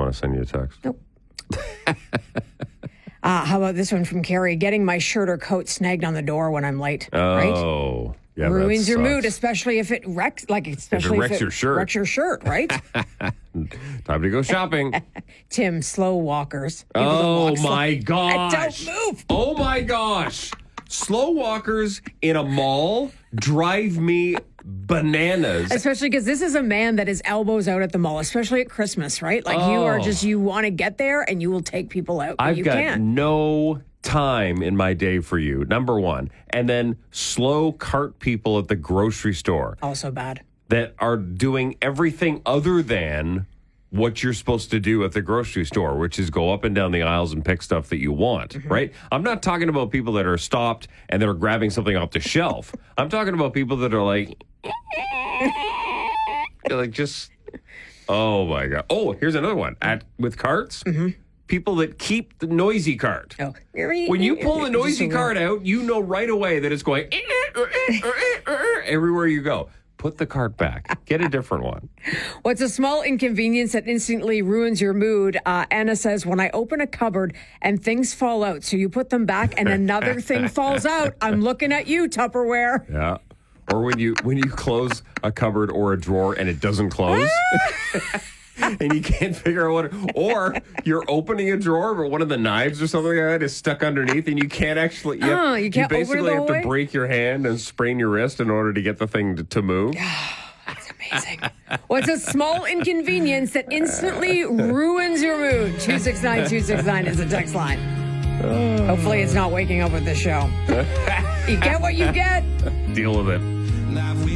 want to send you a text. Nope. How about this one from Carrie? Getting my shirt or coat snagged on the door when I'm late. Right? Oh, yeah, ruins your sucks. mood, especially if it wrecks. Especially if it your shirt. wrecks your shirt, right? Time to go shopping. Tim, slow walkers. People that Oh walk slow. my gosh! Don't move. Oh my gosh! Slow walkers in a mall drive me bananas. Especially because this is a man that is elbows out at the mall, especially at Christmas, right? Like you want to get there and you will take people out. I've you got can't. no time in my day for you, number one. And then slow cart people at the grocery store Also bad. that are doing everything other than what you're supposed to do at the grocery store, which is go up and down the aisles and pick stuff that you want, right? I'm not talking about people that are stopped and that are grabbing something off the shelf. I'm talking about people that are like just, oh my God. Oh, here's another one. With carts, people that keep the noisy cart. Oh. When you pull the noisy cart out, you know right away that it's going everywhere you go. Put the cart back. Get a different one. What's a small inconvenience that instantly ruins your mood? Anna says, when I open a cupboard and things fall out, so you put them back and another thing falls out, I'm looking at you, Tupperware. Yeah. Or when you close a cupboard or a drawer and it doesn't close. And you can't figure out or you're opening a drawer, but one of the knives or something like that is stuck underneath, and you can't actually. You can't basically open it the have whole to way? break your hand and sprain your wrist in order to get the thing to move. That's amazing. What's a small inconvenience that instantly ruins your mood? 269-269 is the text line. Hopefully it's not waking up with the show. You get what you get. Deal with it.